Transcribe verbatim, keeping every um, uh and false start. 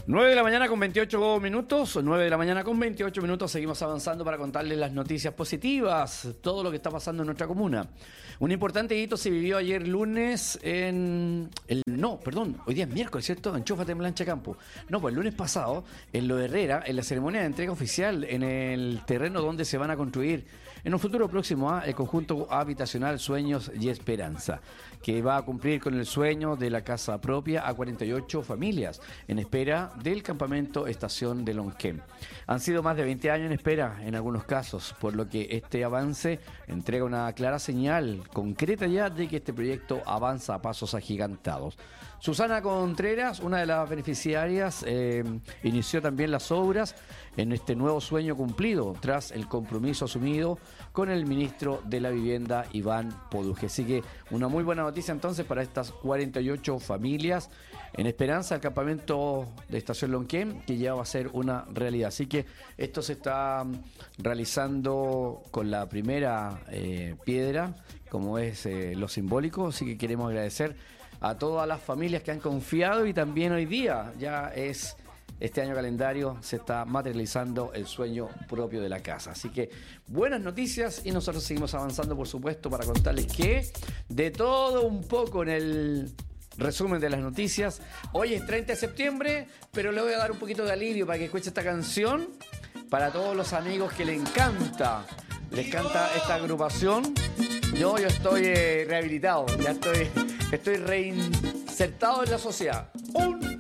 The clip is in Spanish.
nueve de la mañana con veintiocho minutos, nueve de la mañana con veintiocho minutos, seguimos avanzando para contarles las noticias positivas, todo lo que está pasando en nuestra comuna. Un importante hito se vivió ayer lunes en... El, no, perdón, hoy día es miércoles, ¿cierto? Enchúfate en Blancha Campo. No, pues el lunes pasado, en Lo Herrera, en la ceremonia de entrega oficial, en el terreno donde se van a construir en un futuro próximo a el conjunto habitacional Sueños y Esperanza, que va a cumplir con el sueño de la casa propia a cuarenta y ocho familias en espera del campamento Estación de Lonquén. Han sido más de veinte años en espera en algunos casos, por lo que este avance entrega una clara señal concreta ya de que este proyecto avanza a pasos agigantados. Susana Contreras, una de las beneficiarias, eh, inició también las obras en este nuevo sueño cumplido tras el compromiso asumido con el ministro de la Vivienda, Iván Poduje. Así que una muy buena noticia entonces para estas cuarenta y ocho familias en esperanza del campamento de Estación Lonquén, que ya va a ser una realidad. Así que esto se está realizando con la primera eh, piedra, como es eh, lo simbólico, así que queremos agradecer a todas las familias que han confiado y también hoy día ya es este año calendario se está materializando el sueño propio de la casa. Así que buenas noticias y nosotros seguimos avanzando, por supuesto, para contarles que de todo un poco en el resumen de las noticias. Hoy es treinta de septiembre, pero le voy a dar un poquito de alivio para que escuche esta canción para todos los amigos que le encanta, les encanta esta agrupación. Yo, yo estoy eh, rehabilitado, ya estoy, estoy reinsertado en la sociedad. Un